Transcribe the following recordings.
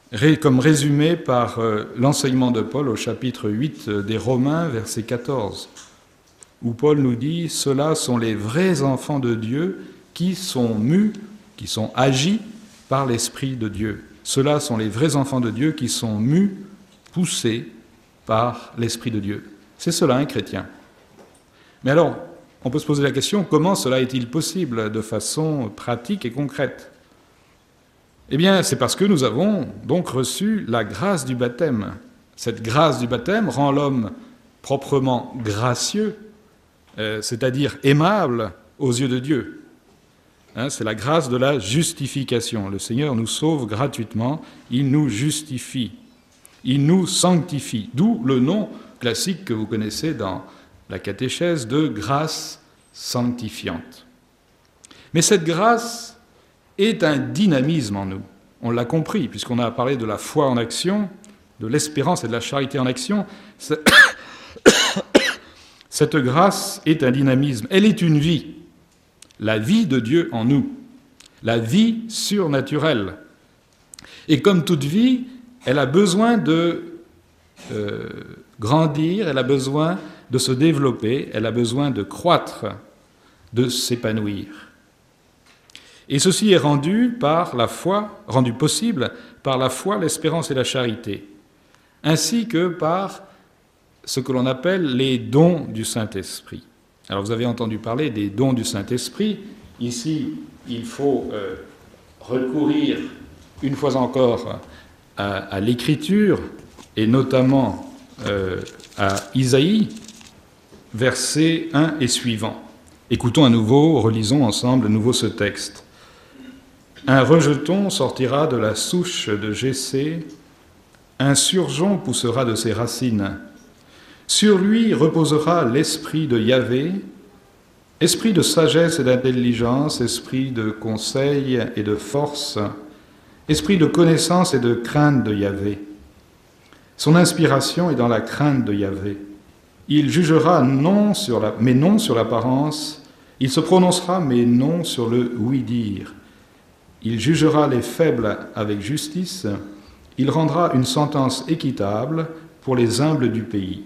comme résumé par l'enseignement de Paul au chapitre 8 des Romains, verset 14, où Paul nous dit « Ceux-là sont les vrais enfants de Dieu qui sont mus, qui sont agis par l'Esprit de Dieu. Ceux-là sont les vrais enfants de Dieu qui sont mus, poussés par l'Esprit de Dieu. » C'est cela un chrétien. Mais alors, on peut se poser la question, comment cela est-il possible de façon pratique et concrète ? Eh bien, c'est parce que nous avons donc reçu la grâce du baptême. Cette grâce du baptême rend l'homme proprement gracieux, c'est-à-dire aimable aux yeux de Dieu. C'est la grâce de la justification. Le Seigneur nous sauve gratuitement, il nous justifie, il nous sanctifie. D'où le nom classique que vous connaissez dans la catéchèse de grâce sanctifiante. Mais cette grâce est un dynamisme en nous. On l'a compris, puisqu'on a parlé de la foi en action, de l'espérance et de la charité en action. Cette grâce est un dynamisme. Elle est une vie. La vie de Dieu en nous. La vie surnaturelle. Et comme toute vie, elle a besoin de grandir, elle a besoin de se développer, elle a besoin de croître, de s'épanouir. Et ceci est rendu par la foi, rendu possible par la foi, l'espérance et la charité, ainsi que par ce que l'on appelle les dons du Saint-Esprit. Alors vous avez entendu parler des dons du Saint-Esprit. Ici, il faut recourir une fois encore à l'Écriture, et notamment à Isaïe, versets 1 et suivants. Écoutons à nouveau, relisons ensemble à nouveau ce texte. Un rejeton sortira de la souche de Jessé, un surgeon poussera de ses racines. Sur lui reposera l'esprit de Yahvé, esprit de sagesse et d'intelligence, esprit de conseil et de force, esprit de connaissance et de crainte de Yahvé. Son inspiration est dans la crainte de Yahvé. Il jugera mais non sur l'apparence, il se prononcera mais non sur le oui-dire. Il jugera les faibles avec justice, il rendra une sentence équitable pour les humbles du pays,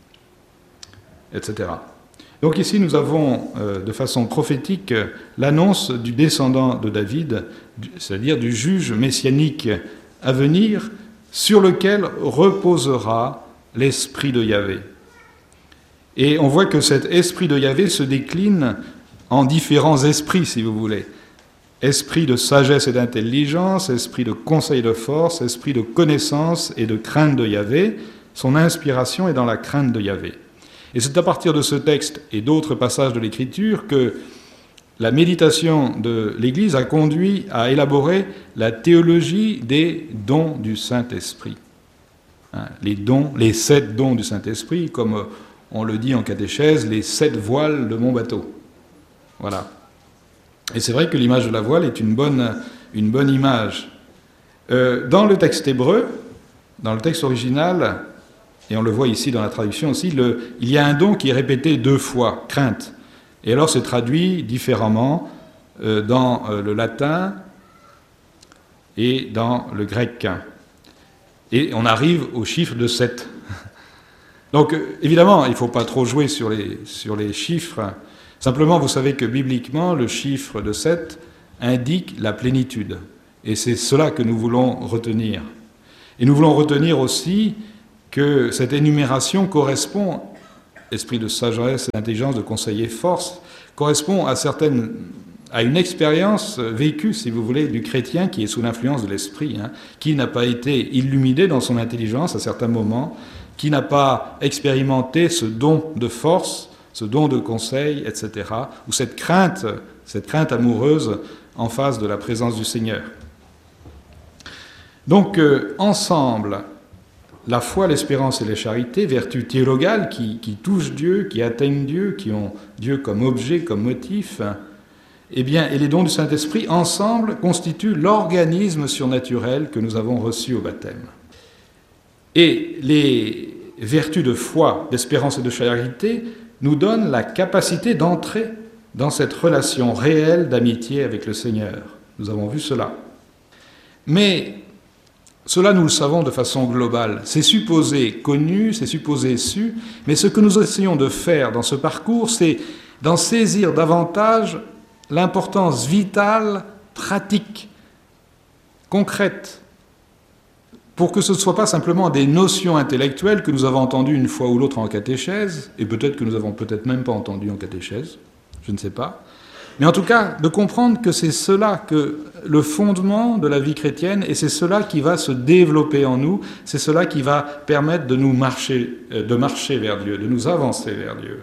etc. Donc ici, nous avons de façon prophétique l'annonce du descendant de David, c'est-à-dire du juge messianique à venir, sur lequel reposera l'esprit de Yahvé. Et on voit que cet esprit de Yahvé se décline en différents esprits, si vous voulez. Esprit de sagesse et d'intelligence, esprit de conseil et de force, esprit de connaissance et de crainte de Yahvé. Son inspiration est dans la crainte de Yahvé. Et c'est à partir de ce texte et d'autres passages de l'Écriture que la méditation de l'Église a conduit à élaborer la théologie des dons du Saint-Esprit. Les 7 dons du Saint-Esprit, comme on le dit en catéchèse, les 7 voiles de mon bateau. Voilà. Et c'est vrai que l'image de la voile est une bonne image. Dans le texte hébreu, dans le texte original, et on le voit ici dans la traduction aussi, il y a un don qui est répété 2 fois, crainte. Et alors c'est traduit différemment dans le latin et dans le grec. Et on arrive au chiffre de 7. Donc évidemment, il ne faut pas trop jouer sur les chiffres. Simplement, vous savez que bibliquement, le chiffre de 7 indique la plénitude. Et c'est cela que nous voulons retenir. Et nous voulons retenir aussi que cette énumération correspond, esprit de sagesse, d'intelligence, de conseil et force, correspond à une expérience vécue, si vous voulez, du chrétien qui est sous l'influence de l'esprit, qui n'a pas été illuminé dans son intelligence à certains moments, qui n'a pas expérimenté ce don de force, ce don de conseil, etc., ou cette crainte amoureuse en face de la présence du Seigneur. Donc, ensemble, la foi, l'espérance et la charité, vertus théologales qui touchent Dieu, qui atteignent Dieu, qui ont Dieu comme objet, comme motif, et les dons du Saint-Esprit, ensemble, constituent l'organisme surnaturel que nous avons reçu au baptême. Et les vertus de foi, d'espérance et de charité nous donnent la capacité d'entrer dans cette relation réelle d'amitié avec le Seigneur. Nous avons vu cela. Mais cela nous le savons de façon globale. C'est supposé connu, c'est supposé su, mais ce que nous essayons de faire dans ce parcours, c'est d'en saisir davantage l'importance vitale, pratique, concrète, pour que ce ne soit pas simplement des notions intellectuelles que nous avons entendues une fois ou l'autre en catéchèse, et peut-être que nous avons peut-être même pas entendu en catéchèse, je ne sais pas, mais en tout cas de comprendre que c'est cela que le fondement de la vie chrétienne, et c'est cela qui va se développer en nous, c'est cela qui va permettre de nous marcher vers Dieu, de nous avancer vers Dieu.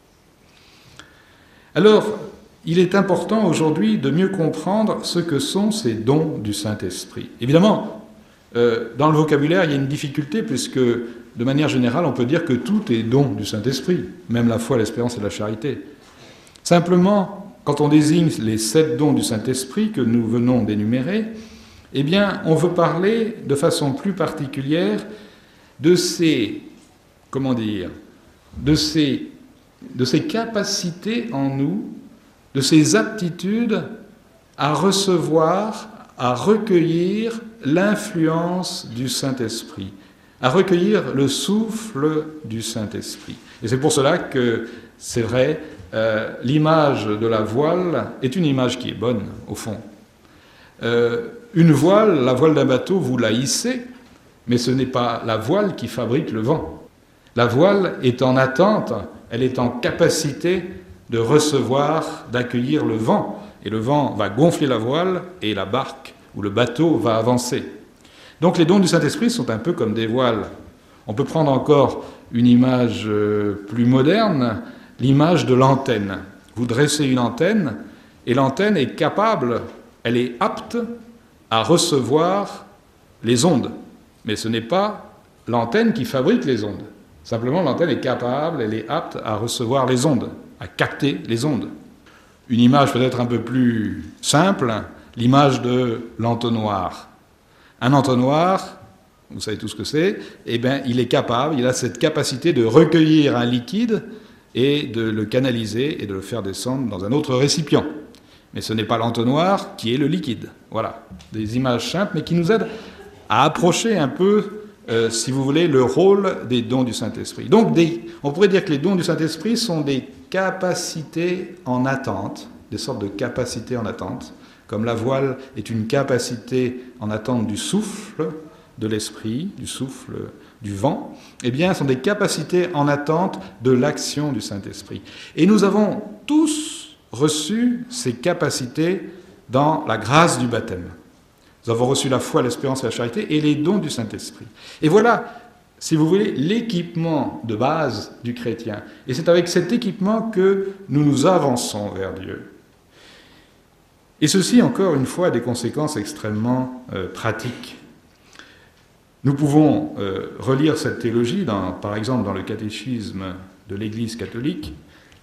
Alors, il est important aujourd'hui de mieux comprendre ce que sont ces dons du Saint-Esprit. Évidemment, dans le vocabulaire, il y a une difficulté, puisque, de manière générale, on peut dire que tout est don du Saint-Esprit, même la foi, l'espérance et la charité. Simplement, quand on désigne les 7 dons du Saint-Esprit que nous venons d'énumérer, eh bien, on veut parler de façon plus particulière de ces, de ces capacités en nous, de ces aptitudes à recevoir, à recueillir l'influence du Saint-Esprit, à recueillir le souffle du Saint-Esprit. Et c'est pour cela que, c'est vrai, l'image de la voile est une image qui est bonne, au fond. Une voile, la voile d'un bateau, vous la hissez, mais ce n'est pas la voile qui fabrique le vent. La voile est en attente, elle est en capacité de recevoir, d'accueillir le vent. Et le vent va gonfler la voile et la barque ou le bateau va avancer. Donc les dons du Saint-Esprit sont un peu comme des voiles. On peut prendre encore une image plus moderne, l'image de l'antenne. Vous dressez une antenne et l'antenne est capable, elle est apte à recevoir les ondes. Mais ce n'est pas l'antenne qui fabrique les ondes. Simplement, l'antenne est capable, elle est apte à recevoir les ondes, à capter les ondes. Une image peut-être un peu plus simple, l'image de l'entonnoir. Un entonnoir, vous savez tout ce que c'est, eh bien, il est capable, il a cette capacité de recueillir un liquide et de le canaliser et de le faire descendre dans un autre récipient. Mais ce n'est pas l'entonnoir qui est le liquide. Voilà, des images simples, mais qui nous aident à approcher un peu, si vous voulez, le rôle des dons du Saint-Esprit. Donc, on pourrait dire que les dons du Saint-Esprit sont des capacités en attente, des sortes de capacités en attente, comme la voile est une capacité en attente du souffle de l'Esprit, du souffle du vent, eh bien, ce sont des capacités en attente de l'action du Saint-Esprit. Et nous avons tous reçu ces capacités dans la grâce du baptême. Nous avons reçu la foi, l'espérance et la charité et les dons du Saint-Esprit. Et voilà, si vous voulez, l'équipement de base du chrétien. Et c'est avec cet équipement que nous nous avançons vers Dieu. Et ceci, encore une fois, a des conséquences extrêmement pratiques. Nous pouvons relire cette théologie, par exemple, dans le catéchisme de l'Église catholique,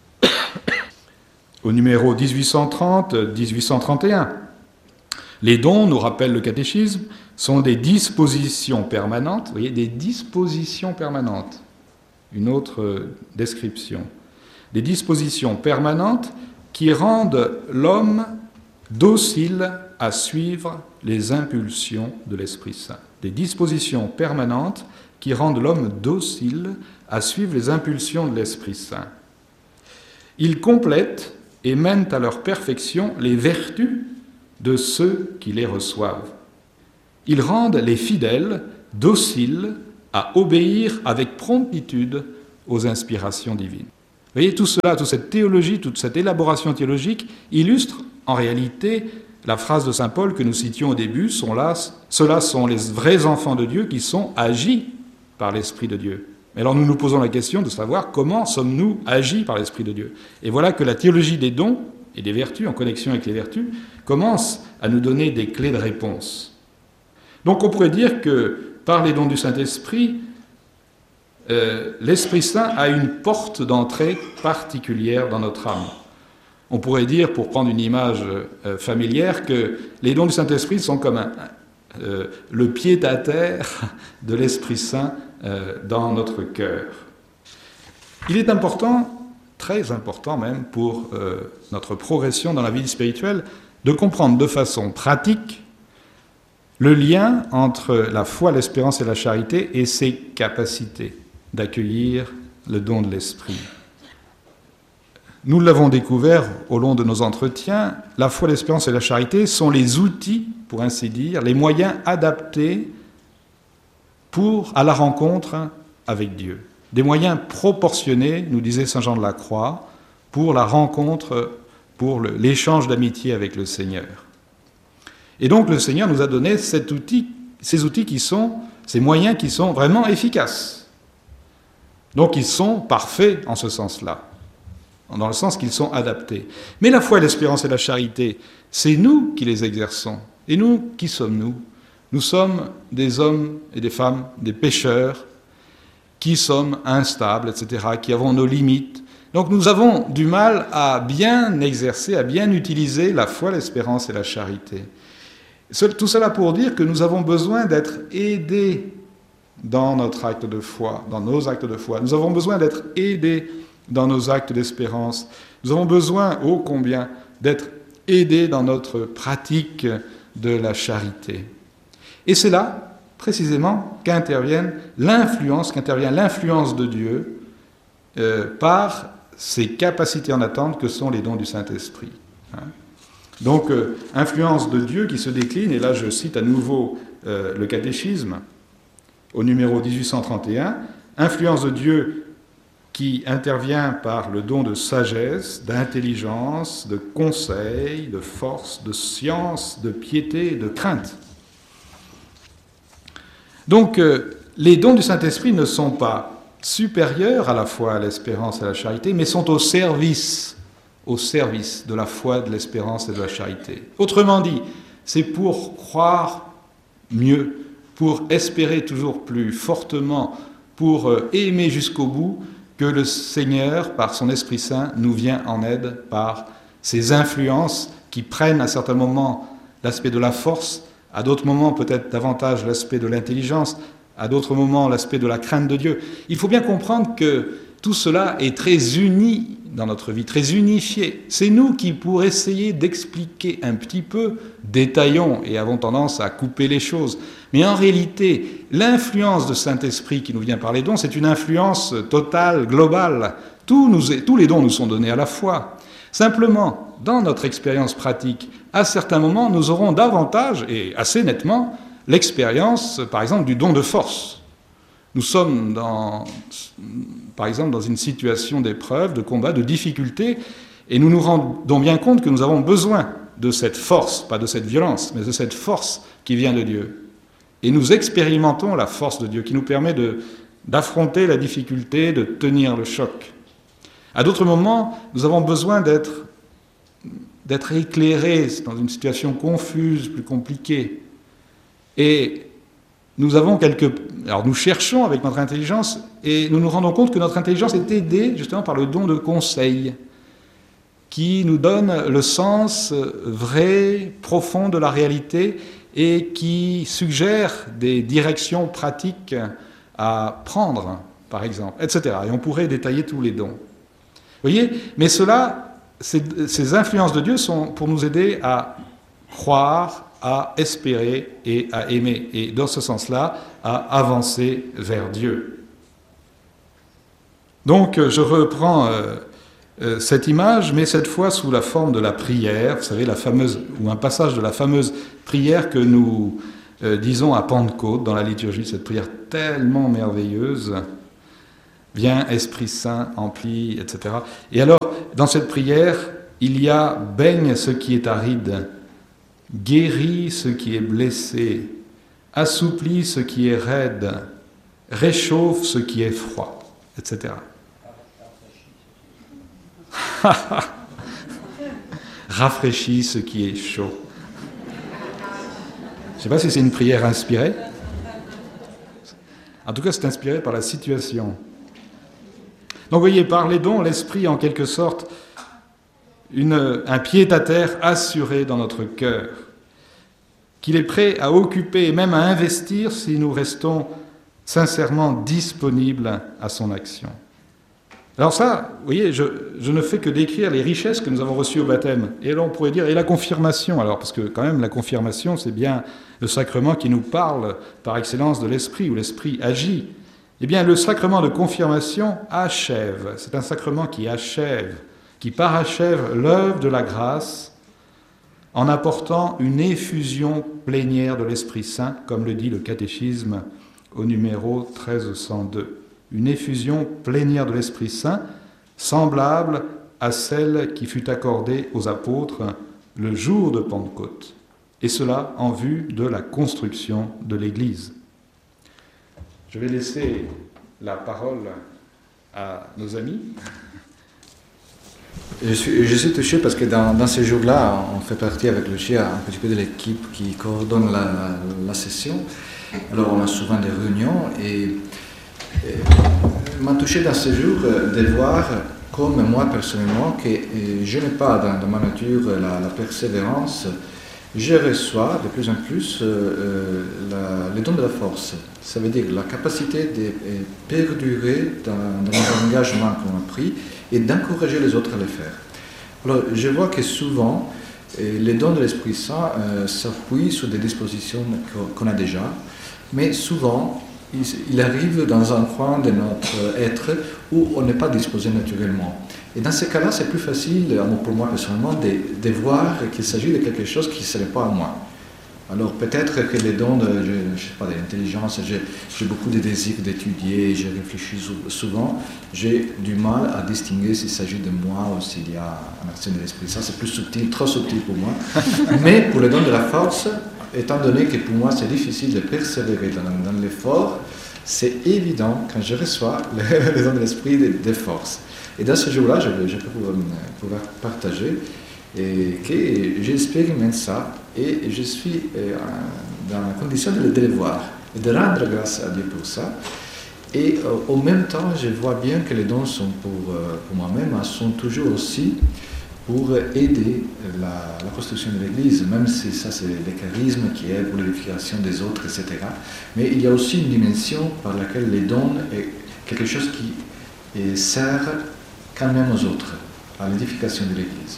au numéro 1830-1831. Les dons, nous rappelle le catéchisme, sont des dispositions permanentes, vous voyez, des dispositions permanentes, une autre description, des dispositions permanentes qui rendent l'homme docile à suivre les impulsions de l'Esprit Saint. Des dispositions permanentes qui rendent l'homme docile à suivre les impulsions de l'Esprit Saint. Ils complètent et mènent à leur perfection les vertus de ceux qui les reçoivent. Ils rendent les fidèles dociles à obéir avec promptitude aux inspirations divines. Vous voyez, tout cela, toute cette théologie, toute cette élaboration théologique illustre en réalité la phrase de saint Paul que nous citions au début, ceux-là sont les vrais enfants de Dieu qui sont agis par l'Esprit de Dieu. Mais alors nous nous posons la question de savoir comment sommes-nous agis par l'Esprit de Dieu. Et voilà que la théologie des dons et des vertus, en connexion avec les vertus, commence à nous donner des clés de réponse. Donc on pourrait dire que par les dons du Saint-Esprit, l'Esprit Saint a une porte d'entrée particulière dans notre âme. On pourrait dire, pour prendre une image familière, que les dons du Saint-Esprit sont comme le pied-à-terre de l'Esprit Saint dans notre cœur. Il est important, très important même, pour notre progression dans la vie spirituelle, de comprendre de façon pratique le lien entre la foi, l'espérance et la charité et ses capacités d'accueillir le don de l'Esprit. Nous l'avons découvert au long de nos entretiens, la foi, l'espérance et la charité sont les outils, pour ainsi dire, les moyens adaptés à la rencontre avec Dieu. Des moyens proportionnés, nous disait saint Jean de la Croix, pour la rencontre, pour l'échange d'amitié avec le Seigneur. Et donc le Seigneur nous a donné ces outils qui sont, ces moyens qui sont vraiment efficaces. Donc ils sont parfaits en ce sens-là, dans le sens qu'ils sont adaptés. Mais la foi, l'espérance et la charité, c'est nous qui les exerçons. Et nous, qui sommes-nous ? Nous sommes des hommes et des femmes, des pécheurs, qui sommes instables, etc., qui avons nos limites. Donc nous avons du mal à bien exercer, à bien utiliser la foi, l'espérance et la charité. Tout cela pour dire que nous avons besoin d'être aidés dans notre acte de foi, dans nos actes de foi. Nous avons besoin d'être aidés dans nos actes d'espérance. Nous avons besoin, ô combien, d'être aidés dans notre pratique de la charité. Et c'est là, précisément, qu'intervient l'influence de Dieu par ces capacités en attente que sont les dons du Saint-Esprit. Donc, influence de Dieu qui se décline, et là je cite à nouveau le catéchisme, au numéro 1831, influence de Dieu qui intervient par le don de sagesse, d'intelligence, de conseil, de force, de science, de piété, de crainte. Donc, les dons du Saint-Esprit ne sont pas supérieurs à la foi, à l'espérance et à la charité, mais sont au service de la foi, de l'espérance et de la charité. Autrement dit, c'est pour croire mieux, pour espérer toujours plus fortement, pour aimer jusqu'au bout, que le Seigneur, par son Esprit Saint, nous vient en aide par ces influences qui prennent à certains moments l'aspect de la force, à d'autres moments peut-être davantage l'aspect de l'intelligence, à d'autres moments l'aspect de la crainte de Dieu. Il faut bien comprendre que tout cela est très uni dans notre vie, très unifié. C'est nous qui, pour essayer d'expliquer un petit peu, détaillons et avons tendance à couper les choses. Mais en réalité, l'influence de Saint-Esprit qui nous vient par les dons, c'est une influence totale, globale. Tous les dons nous sont donnés à la fois. Simplement, dans notre expérience pratique, à certains moments, nous aurons davantage, et assez nettement, l'expérience, par exemple, du don de force. Nous sommes, par exemple, dans une situation d'épreuve, de combat, de difficulté, et nous nous rendons bien compte que nous avons besoin de cette force, pas de cette violence, mais de cette force qui vient de Dieu. Et nous expérimentons la force de Dieu qui nous permet d'affronter la difficulté, de tenir le choc. À d'autres moments, nous avons besoin d'être éclairés dans une situation confuse, plus compliquée. Et nous cherchons avec notre intelligence et nous nous rendons compte que notre intelligence est aidée justement par le don de conseil qui nous donne le sens vrai, profond de la réalité et qui suggère des directions pratiques à prendre, par exemple, etc. Et on pourrait détailler tous les dons. Vous voyez ? Mais ces influences de Dieu sont pour nous aider à croire, à espérer et à aimer. Et dans ce sens-là, à avancer vers Dieu. Donc, je reprends cette image, mais cette fois sous la forme de la prière, vous savez, un passage de la fameuse prière que nous disons à Pentecôte, dans la liturgie, cette prière tellement merveilleuse. Viens, Esprit Saint, emplis, etc. Et alors, dans cette prière, il y a « baigne ce qui est aride ». Guéris ce qui est blessé, assouplis ce qui est raide, réchauffe ce qui est froid, etc. Rafraîchis ce qui est chaud. Je ne sais pas si c'est une prière inspirée. En tout cas, c'est inspiré par la situation. Donc, vous voyez, par les dons, l'Esprit, en quelque sorte, un pied-à-terre assuré dans notre cœur, qu'il est prêt à occuper et même à investir si nous restons sincèrement disponibles à son action. Alors ça, vous voyez, je ne fais que décrire les richesses que nous avons reçues au baptême. Et là, on pourrait dire, et la confirmation, alors, parce que quand même, la confirmation, c'est bien le sacrement qui nous parle par excellence de l'Esprit, où l'Esprit agit. Eh bien, le sacrement de confirmation achève. C'est un sacrement qui achève, qui parachève l'œuvre de la grâce en apportant une effusion plénière de l'Esprit Saint, comme le dit le catéchisme au numéro 1302. Une effusion plénière de l'Esprit Saint, semblable à celle qui fut accordée aux apôtres le jour de Pentecôte, et cela en vue de la construction de l'Église. Je vais laisser la parole à nos amis. Je suis touché parce que dans ces jours-là, on fait partie avec Lucia un petit peu de l'équipe qui coordonne la session. Alors on a souvent des réunions et m'a touché dans ces jours de voir, comme moi personnellement, que je n'ai pas dans ma nature la persévérance. Je reçois de plus en plus les dons de la force. Ça veut dire la capacité de perdurer dans les engagements qu'on a pris et d'encourager les autres à les faire. Alors, je vois que souvent, les dons de l'Esprit Saint s'appuient sur des dispositions qu'on a déjà, mais souvent, il arrive dans un coin de notre être où on n'est pas disposé naturellement. Et dans ces cas-là, c'est plus facile, pour moi personnellement, de voir qu'il s'agit de quelque chose qui ne serait pas à moi. Alors peut-être que les dons je sais pas, d'intelligence, j'ai beaucoup de désirs d'étudier, je réfléchis souvent, j'ai du mal à distinguer s'il s'agit de moi ou s'il y a un accent de l'Esprit. Ça, c'est plus subtil, trop subtil pour moi. Mais pour les dons de la force, étant donné que pour moi c'est difficile de persévérer dans l'effort, c'est évident quand je reçois les dons de l'Esprit des forces. Et dans ce jour-là, je peux pouvoir partager et que j'expérimente ça et je suis dans la condition de le voir et de rendre grâce à Dieu pour ça. Et en même temps, je vois bien que les dons sont pour moi-même, sont toujours aussi pour aider la construction de l'Église, même si ça c'est le charisme qui est pour l'édification des autres, etc. Mais il y a aussi une dimension par laquelle les dons est quelque chose qui sert quand même aux autres, à l'édification de l'Église.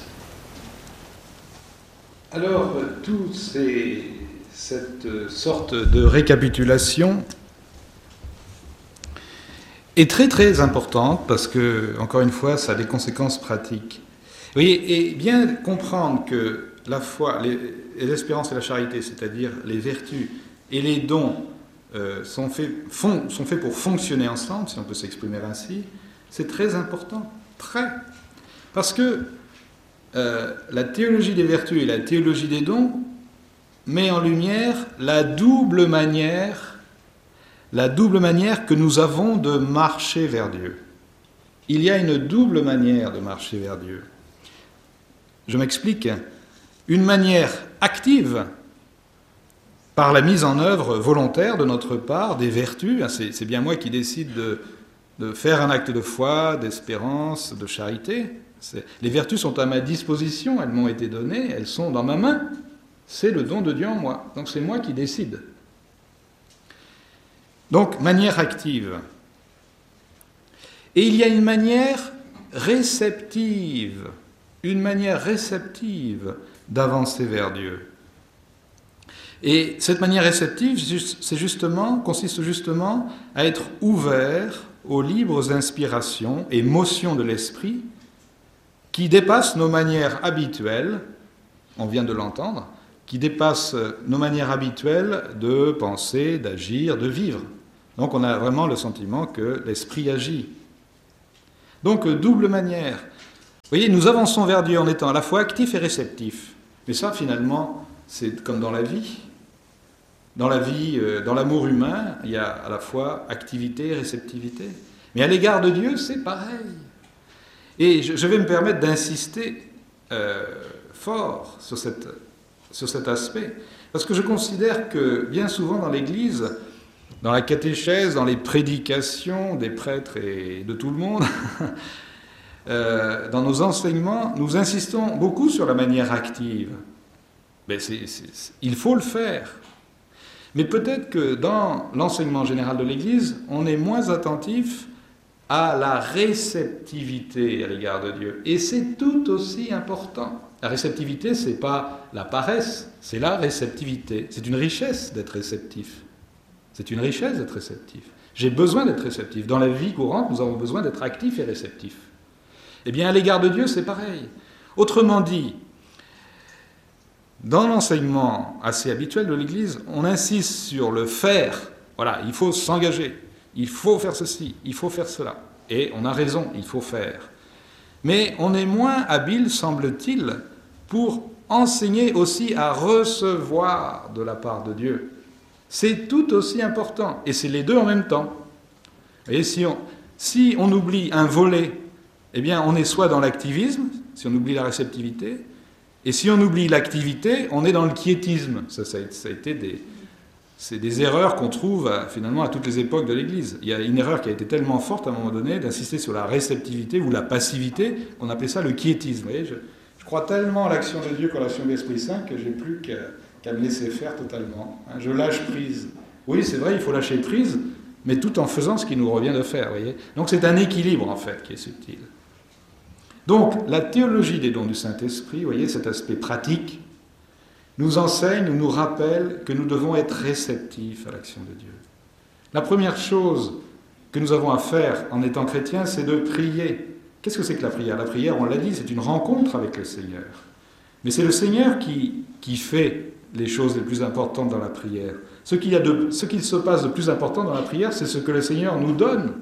Alors, toute cette sorte de récapitulation est très très importante parce que, encore une fois, ça a des conséquences pratiques. Vous voyez, et bien comprendre que la foi, l'espérance et la charité, c'est-à-dire les vertus et les dons, sont faits pour fonctionner ensemble, si on peut s'exprimer ainsi, c'est très important. Très. Parce que la théologie des vertus et la théologie des dons met en lumière la double manière que nous avons de marcher vers Dieu. Il y a une double manière de marcher vers Dieu. Je m'explique. Une manière active, par la mise en œuvre volontaire de notre part des vertus. C'est bien moi qui décide de faire un acte de foi, d'espérance, de charité. Les vertus sont à ma disposition, elles m'ont été données, elles sont dans ma main. C'est le don de Dieu en moi. Donc c'est moi qui décide. Donc, manière active. Et il y a une manière réceptive d'avancer vers Dieu. Et cette manière réceptive consiste justement à être ouvert aux libres inspirations et motions de l'esprit qui dépassent nos manières habituelles, on vient de l'entendre, qui dépassent nos manières habituelles de penser, d'agir, de vivre. Donc on a vraiment le sentiment que l'esprit agit. Donc double manière. Vous voyez, nous avançons vers Dieu en étant à la fois actifs et réceptifs. Mais ça, finalement, c'est comme dans la vie. Dans la vie, dans l'amour humain, il y a à la fois activité et réceptivité. Mais à l'égard de Dieu, c'est pareil. Et je vais me permettre d'insister fort sur cet aspect, parce que je considère que bien souvent dans l'Église, dans la catéchèse, dans les prédications des prêtres et de tout le monde, dans nos enseignements, nous insistons beaucoup sur la manière active. Mais il faut le faire. Mais peut-être que dans l'enseignement général de l'Église, on est moins attentif à la réceptivité à l'égard de Dieu. Et c'est tout aussi important. La réceptivité, ce n'est pas la paresse, c'est la réceptivité. C'est une richesse d'être réceptif. C'est une richesse d'être réceptif. J'ai besoin d'être réceptif. Dans la vie courante, nous avons besoin d'être actifs et réceptifs. Eh bien, à l'égard de Dieu, c'est pareil. Autrement dit, dans l'enseignement assez habituel de l'Église, on insiste sur le faire. Voilà, il faut s'engager, il faut faire ceci, il faut faire cela. Et on a raison, il faut faire. Mais on est moins habile, semble-t-il, pour enseigner aussi à recevoir de la part de Dieu. C'est tout aussi important, et c'est les deux en même temps. Vous voyez, si on oublie un volet, eh bien on est soit dans l'activisme, si on oublie la réceptivité, et si on oublie l'activité, on est dans le quiétisme. Ça a été c'est des erreurs qu'on trouve finalement à toutes les époques de l'Église. Il y a une erreur qui a été tellement forte à un moment donné d'insister sur la réceptivité ou la passivité qu'on appelait ça le quiétisme. Vous voyez, je crois tellement à l'action de Dieu qu'à l'action de l'Esprit Saint que j'ai plus qu'à me laisser faire totalement. Je lâche prise. Oui, c'est vrai, il faut lâcher prise, mais tout en faisant ce qu'il nous revient de faire. Vous voyez. Donc c'est un équilibre en fait qui est subtil. Donc la théologie des dons du Saint-Esprit, vous voyez, cet aspect pratique, nous enseigne, nous rappelle que nous devons être réceptifs à l'action de Dieu. La première chose que nous avons à faire en étant chrétiens, c'est de prier. Qu'est-ce que c'est que la prière ? La prière, on l'a dit, c'est une rencontre avec le Seigneur. Mais c'est le Seigneur qui fait les choses les plus importantes dans la prière. Ce qu'il se passe de plus important dans la prière, c'est ce que le Seigneur nous donne.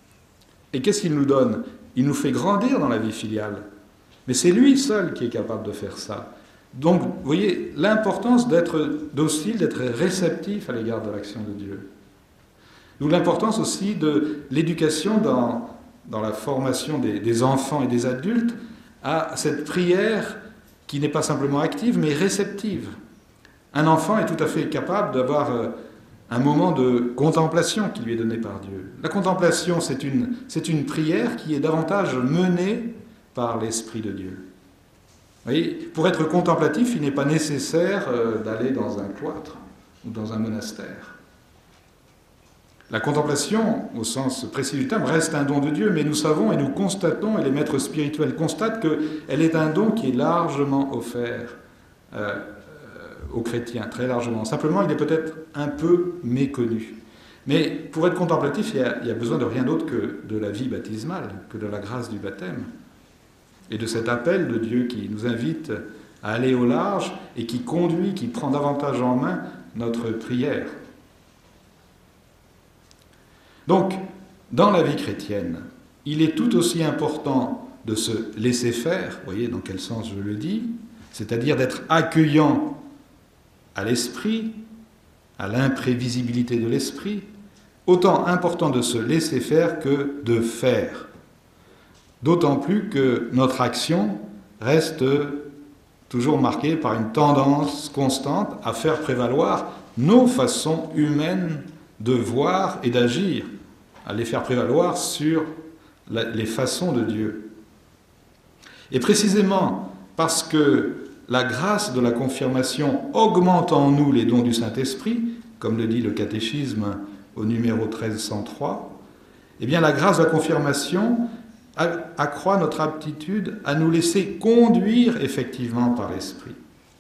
Et qu'est-ce qu'il nous donne ? Il nous fait grandir dans la vie filiale. Mais c'est lui seul qui est capable de faire ça. Donc, vous voyez, l'importance d'être docile, d'être réceptif à l'égard de l'action de Dieu. D'où l'importance aussi de l'éducation dans la formation des enfants et des adultes à cette prière qui n'est pas simplement active, mais réceptive. Un enfant est tout à fait capable d'avoir un moment de contemplation qui lui est donné par Dieu. La contemplation, c'est une prière qui est davantage menée par l'Esprit de Dieu. Vous voyez, pour être contemplatif, il n'est pas nécessaire d'aller dans un cloître ou dans un monastère. La contemplation, au sens précis du terme, reste un don de Dieu, mais nous savons et nous constatons, et les maîtres spirituels constatent qu'elle est un don qui est largement offert aux chrétiens, très largement. Simplement, il est peut-être un peu méconnu. Mais pour être contemplatif, il y a besoin de rien d'autre que de la vie baptismale, que de la grâce du baptême. Et de cet appel de Dieu qui nous invite à aller au large et qui conduit, qui prend davantage en main notre prière. Donc, dans la vie chrétienne, il est tout aussi important de se laisser faire, vous voyez dans quel sens je le dis, c'est-à-dire d'être accueillant à l'esprit, à l'imprévisibilité de l'esprit, autant important de se laisser faire que de faire. D'autant plus que notre action reste toujours marquée par une tendance constante à faire prévaloir nos façons humaines de voir et d'agir, à les faire prévaloir sur les façons de Dieu. Et précisément parce que la grâce de la confirmation augmente en nous les dons du Saint-Esprit, comme le dit le catéchisme au numéro 1303, eh bien la grâce de la confirmation accroît notre aptitude à nous laisser conduire effectivement par l'Esprit.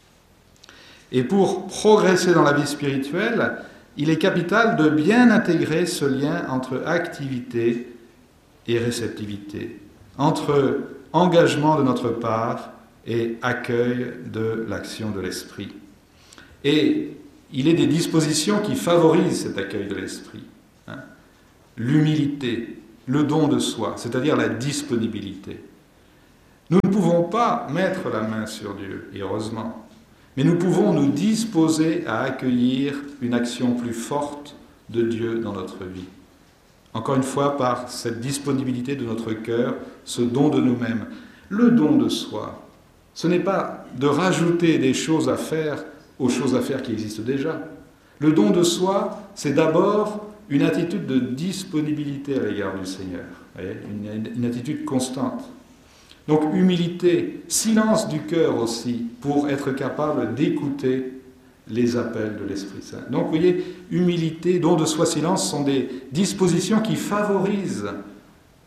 Et pour progresser dans la vie spirituelle, il est capital de bien intégrer ce lien entre activité et réceptivité, entre engagement de notre part et accueil de l'action de l'Esprit. Et il est des dispositions qui favorisent cet accueil de l'Esprit. L'humilité, le don de soi, c'est-à-dire la disponibilité. Nous ne pouvons pas mettre la main sur Dieu, et heureusement, mais nous pouvons nous disposer à accueillir une action plus forte de Dieu dans notre vie. Encore une fois, par cette disponibilité de notre cœur, ce don de nous-mêmes. Le don de soi, ce n'est pas de rajouter des choses à faire aux choses à faire qui existent déjà. Le don de soi, c'est d'abord une attitude de disponibilité à l'égard du Seigneur, une attitude constante. Donc humilité, silence du cœur aussi, pour être capable d'écouter les appels de l'Esprit Saint. Donc vous voyez, humilité, don de soi, silence sont des dispositions qui favorisent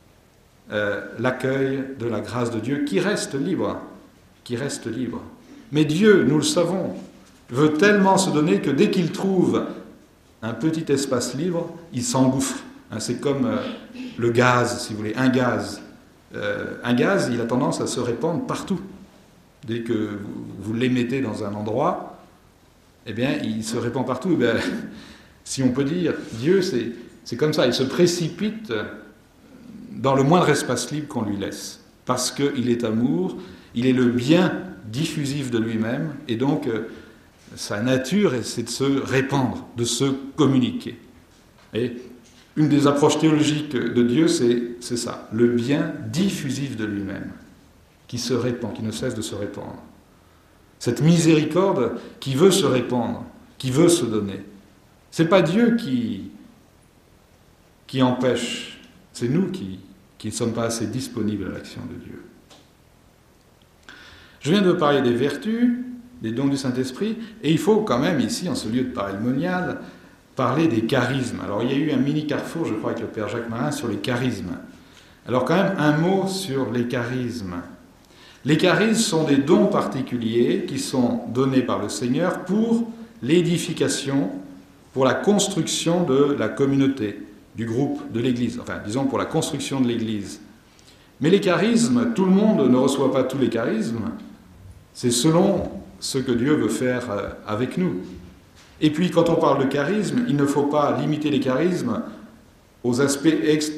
l'accueil de la grâce de Dieu qui reste libre, Mais Dieu, nous le savons, veut tellement se donner que dès qu'il trouve un petit espace libre, il s'engouffre. C'est comme le gaz, si vous voulez, un gaz. Un gaz, il a tendance à se répandre partout. Dès que vous l'émettez dans un endroit, eh bien, il se répand partout. Eh bien, si on peut dire, Dieu, c'est comme ça, il se précipite dans le moindre espace libre qu'on lui laisse. Parce qu'il est amour, il est le bien diffusif de lui-même, et donc sa nature, c'est de se répandre, de se communiquer. Et une des approches théologiques de Dieu, c'est ça, le bien diffusif de lui-même, qui se répand, qui ne cesse de se répandre. Cette miséricorde qui veut se répandre, qui veut se donner. Ce n'est pas Dieu qui empêche, c'est nous qui ne sommes pas assez disponibles à l'action de Dieu. Je viens de parler des vertus, des dons du Saint-Esprit, et il faut quand même ici, en ce lieu de parélmonial, parler des charismes. Alors il y a eu un mini carrefour, je crois, avec le Père Jacques Marin sur les charismes. Alors quand même un mot sur les charismes. Les charismes sont des dons particuliers qui sont donnés par le Seigneur pour l'édification, pour la construction de la communauté, du groupe, de l'Église. Enfin, disons pour la construction de l'Église. Mais les charismes, tout le monde ne reçoit pas tous les charismes. C'est selon ce que Dieu veut faire avec nous. Et puis, quand on parle de charisme, il ne faut pas limiter les charismes aux aspects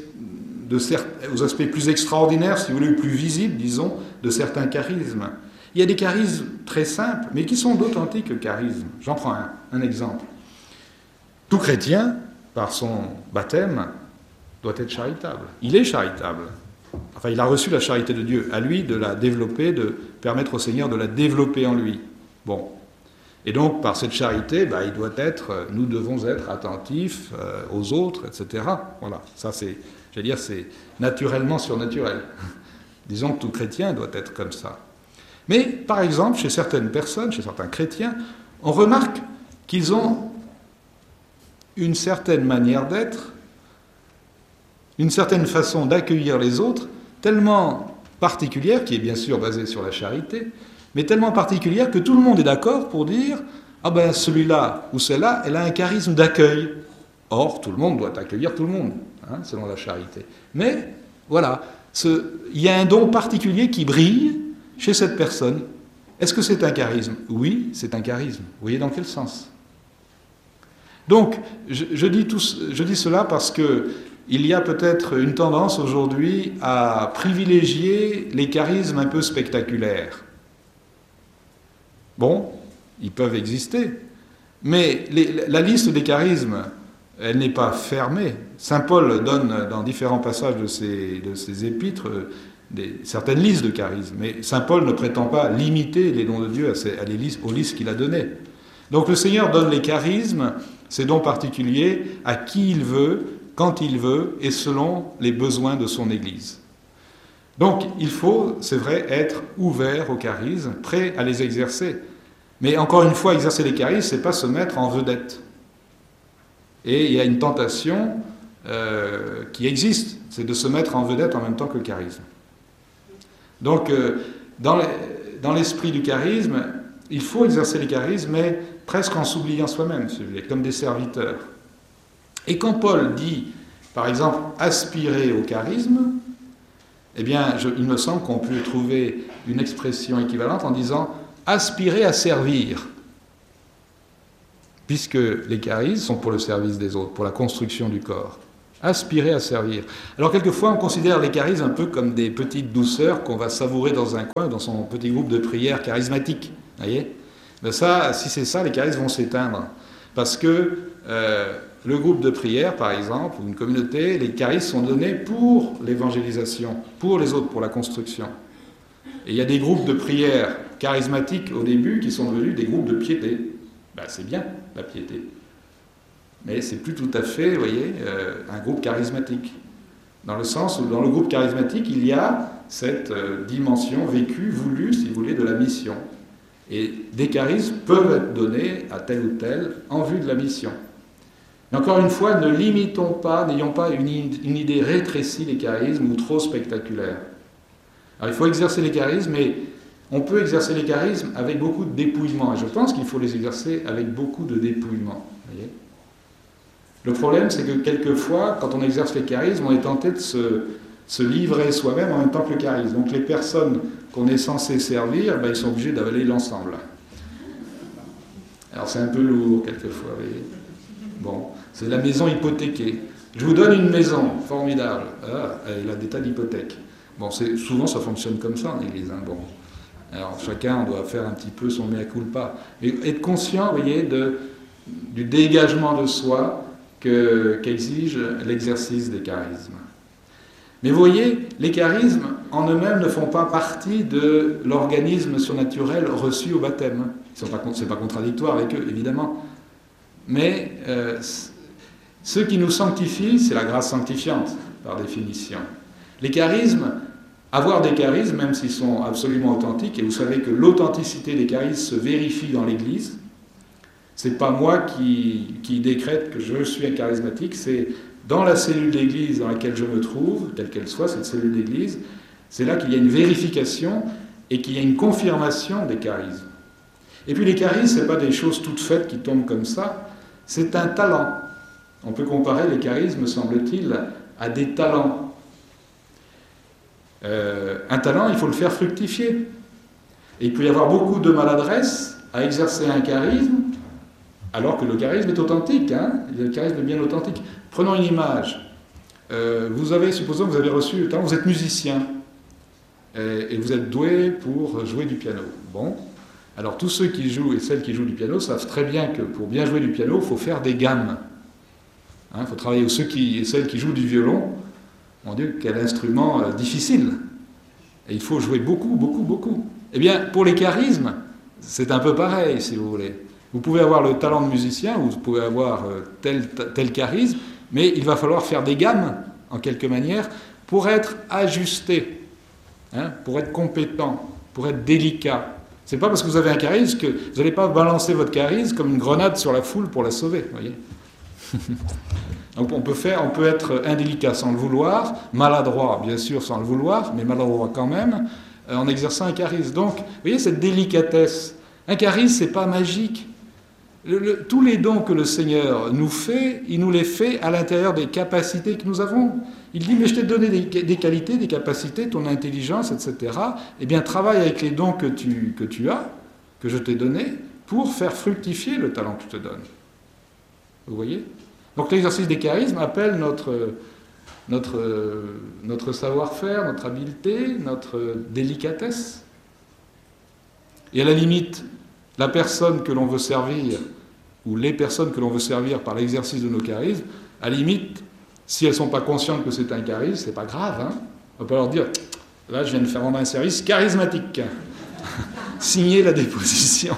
plus extraordinaires, si vous voulez, plus visibles, disons, de certains charismes. Il y a des charismes très simples, mais qui sont d'authentiques charismes. J'en prends un exemple. Tout chrétien, par son baptême, doit être charitable. Il est charitable. Enfin, il a reçu la charité de Dieu. À lui de la développer, de permettre au Seigneur de la développer en lui. Bon. Et donc, par cette charité, nous devons être attentifs aux autres, etc. Voilà. Ça, c'est naturellement surnaturel. Disons que tout chrétien doit être comme ça. Mais, par exemple, chez certaines personnes, chez certains chrétiens, on remarque qu'ils ont une certaine manière d'être, une certaine façon d'accueillir les autres, tellement particulière, qui est bien sûr basée sur la charité, mais tellement particulière que tout le monde est d'accord pour dire « Ah ben celui-là ou celle-là, elle a un charisme d'accueil. » Or, tout le monde doit accueillir tout le monde, selon la charité. Mais, voilà, il y a un don particulier qui brille chez cette personne. Est-ce que c'est un charisme ? Oui, c'est un charisme. Vous voyez dans quel sens ? Donc, je dis cela parce qu'il y a peut-être une tendance aujourd'hui à privilégier les charismes un peu spectaculaires. Bon, ils peuvent exister, mais la liste des charismes, elle n'est pas fermée. Saint Paul donne dans différents passages de ses épîtres certaines listes de charismes, mais Saint Paul ne prétend pas limiter les dons de Dieu aux listes qu'il a données. Donc le Seigneur donne les charismes, ces dons particuliers, à qui il veut, quand il veut, et selon les besoins de son Église. Donc il faut, c'est vrai, être ouvert aux charismes, prêt à les exercer. Mais encore une fois, exercer les charismes, c'est pas se mettre en vedette. Et il y a une tentation qui existe, c'est de se mettre en vedette en même temps que le charisme. Donc, dans l'esprit du charisme, il faut exercer les charismes, mais presque en s'oubliant soi-même, si vous voulez, comme des serviteurs. Et quand Paul dit, par exemple, aspirer au charisme, eh bien, il me semble qu'on peut trouver une expression équivalente en disant aspirer à servir, puisque les charismes sont pour le service des autres, pour la construction du corps. Aspirer à servir. Alors, quelquefois, on considère les charismes un peu comme des petites douceurs qu'on va savourer dans un coin, dans son petit groupe de prière charismatique. Vous voyez ? Ben ça, si c'est ça, les charismes vont s'éteindre. Parce que le groupe de prière, par exemple, ou une communauté, les charismes sont donnés pour l'évangélisation, pour les autres, pour la construction. Et il y a des groupes de prière charismatiques au début qui sont devenus des groupes de piété. Ben, c'est bien, la piété. Mais c'est plus tout à fait, vous voyez, un groupe charismatique. Dans le sens où, dans le groupe charismatique, il y a cette dimension vécue, voulue, si vous voulez, de la mission. Et des charismes peuvent être donnés à tel ou tel en vue de la mission. Mais encore une fois, ne limitons pas, n'ayons pas une idée rétrécie des charismes ou trop spectaculaire. Alors il faut exercer les charismes, mais on peut exercer les charismes avec beaucoup de dépouillement. Et je pense qu'il faut les exercer avec beaucoup de dépouillement. Voyez ? Le problème, c'est que quelquefois, quand on exerce les charismes, on est tenté de se livrer soi-même en même temps que le charisme. Donc les personnes qu'on est censé servir, ben, ils sont obligés d'avaler l'ensemble. Alors c'est un peu lourd quelquefois, vous voyez. Bon, c'est la maison hypothéquée. Je vous donne une maison, formidable. Ah, elle a des tas d'hypothèques. Bon, souvent ça fonctionne comme ça en Église. Hein, bon. Alors chacun doit faire un petit peu son mea culpa. Mais être conscient, vous voyez, du dégagement de soi qu'exige l'exercice des charismes. Mais vous voyez, les charismes en eux-mêmes ne font pas partie de l'organisme surnaturel reçu au baptême. Ce n'est pas contradictoire avec eux, évidemment. Mais ce qui nous sanctifie, c'est la grâce sanctifiante, par définition. Les charismes, avoir des charismes, même s'ils sont absolument authentiques, et vous savez que l'authenticité des charismes se vérifie dans l'Église, c'est pas moi qui décrète que je suis un charismatique, c'est dans la cellule d'église dans laquelle je me trouve, quelle qu'elle soit, cette cellule d'église, c'est là qu'il y a une vérification et qu'il y a une confirmation des charismes. Et puis les charismes, ce n'est pas des choses toutes faites qui tombent comme ça, c'est un talent. On peut comparer les charismes, me semble-t-il, à des talents. Un talent, il faut le faire fructifier. Et il peut y avoir beaucoup de maladresse à exercer un charisme, alors que le charisme est authentique, hein, le charisme est bien authentique. Prenons une image. Supposons que vous avez reçu, vous êtes musicien, et vous êtes doué pour jouer du piano. Bon, alors tous ceux qui jouent et celles qui jouent du piano savent très bien que pour bien jouer du piano, il faut faire des gammes. Il faut travailler avec ceux et celles qui jouent du violon. Mon Dieu, quel instrument difficile. Et il faut jouer beaucoup, beaucoup, beaucoup. Eh bien, pour les charismes, c'est un peu pareil, si vous voulez. Vous pouvez avoir le talent de musicien, ou vous pouvez avoir tel charisme, mais il va falloir faire des gammes, en quelque manière, pour être ajusté, pour être compétent, pour être délicat. C'est pas parce que vous avez un charisme que vous n'allez pas balancer votre charisme comme une grenade sur la foule pour la sauver, voyez. Donc on peut être indélicat sans le vouloir, maladroit bien sûr sans le vouloir, mais maladroit quand même, en exerçant un charisme. Donc, vous voyez cette délicatesse. Un charisme, c'est pas magique. Tous les dons que le Seigneur nous fait, il nous les fait à l'intérieur des capacités que nous avons. Il dit, mais je t'ai donné des qualités, des capacités, ton intelligence, etc. Eh bien, travaille avec les dons que tu as, que je t'ai donnés, pour faire fructifier le talent que je te donne. Vous voyez ? Donc l'exercice des charismes appelle notre savoir-faire, notre habileté, notre délicatesse. Et à la limite, la personne que l'on veut servir, ou les personnes que l'on veut servir par l'exercice de nos charismes, à la limite, si elles ne sont pas conscientes que c'est un charisme, c'est pas grave. Hein, on peut leur dire, là je viens de faire rendre un service charismatique. Signer la déposition.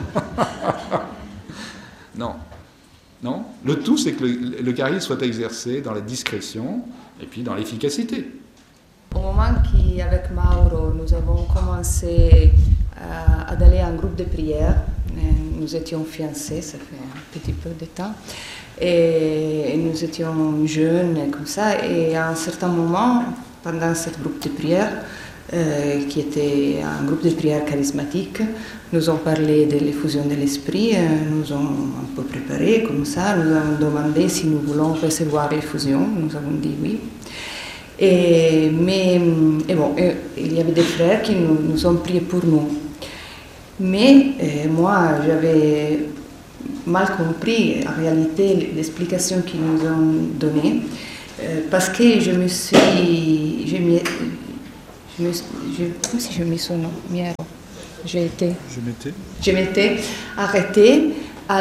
Non. Non. Le tout, c'est que le charisme soit exercé dans la discrétion et puis dans l'efficacité. Au moment qu'avec Mauro, nous avons commencé à aller à un groupe de prière, nous étions fiancés, ça fait un petit peu de temps, et nous étions jeunes et comme ça, et à un certain moment, pendant ce groupe de prière, qui était un groupe de prière charismatique, nous avons parlé de l'effusion de l'esprit, nous avons un peu préparé comme ça, nous avons demandé si nous voulons recevoir l'effusion, nous avons dit oui. Et bon, il y avait des frères qui nous ont prié pour nous. Mais moi, j'avais mal compris en réalité l'explication qu'ils nous ont donnée, parce que je me m'étais arrêtée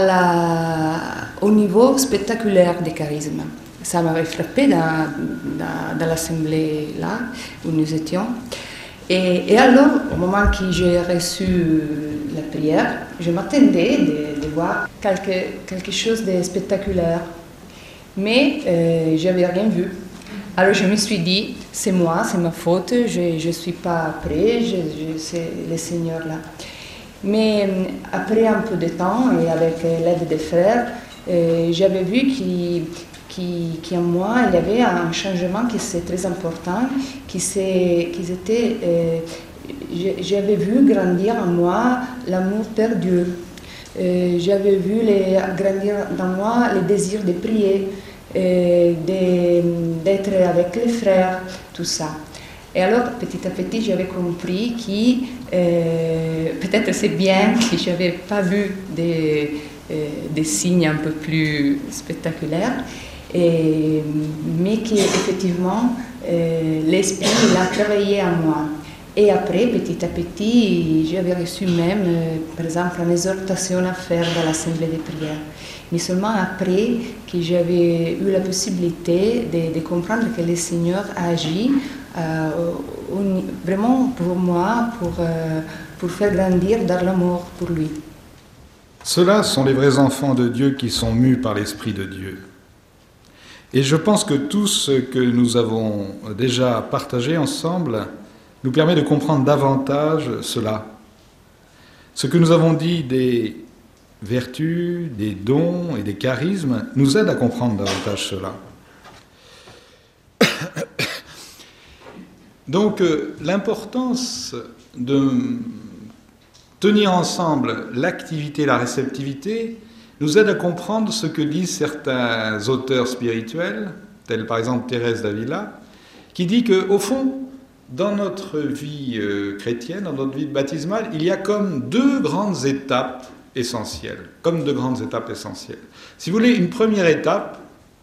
au niveau spectaculaire des charismes. Ça m'avait frappé dans l'assemblée là où nous étions. Et alors, au moment où j'ai reçu la prière, je m'attendais de voir quelque chose de spectaculaire. Mais je n'avais rien vu. Alors je me suis dit, c'est moi, c'est ma faute, je ne suis pas prêt, c'est le Seigneur là. Mais après un peu de temps, et avec l'aide des frères, j'avais vu qu'en moi, il y avait un changement qui c'est très important, j'avais vu grandir en moi l'amour perdu. J'avais vu grandir dans moi le désir de prier, d'être avec les frères, tout ça. Et alors, petit à petit, j'avais compris que peut-être c'est bien que je n'avais pas vu des signes un peu plus spectaculaires, mais qu'effectivement, l'esprit a travaillé en moi. Et après, petit à petit, j'avais reçu même, par exemple, une exhortation à faire dans l'assemblée de prière. Mais seulement après que j'avais eu la possibilité de comprendre que le Seigneur a agi vraiment pour moi, pour faire grandir dans l'amour pour lui. Ceux-là sont les vrais enfants de Dieu qui sont mus par l'Esprit de Dieu. Et je pense que tout ce que nous avons déjà partagé ensemble nous permet de comprendre davantage cela. Ce que nous avons dit des vertus, des dons et des charismes nous aide à comprendre davantage cela. Donc, l'importance de tenir ensemble l'activité et la réceptivité nous aide à comprendre ce que disent certains auteurs spirituels, tels par exemple Thérèse d'Avila, qui dit qu'au fond, dans notre vie chrétienne, dans notre vie baptismale, il y a comme deux grandes étapes essentielles. Si vous voulez, une première étape